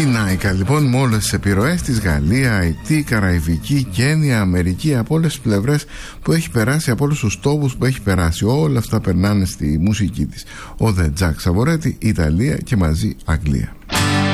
Η Νάικα λοιπόν με όλες τις επιρροές της, Γαλλία, Αιτή, Καραϊβική, Κένια, Αμερική, από όλες τις πλευρές που έχει περάσει, από όλους τους τόπους που έχει περάσει, όλα αυτά περνάνε στη μουσική της. Ο The Jack Savoretti, Ιταλία και μαζί Αγγλία.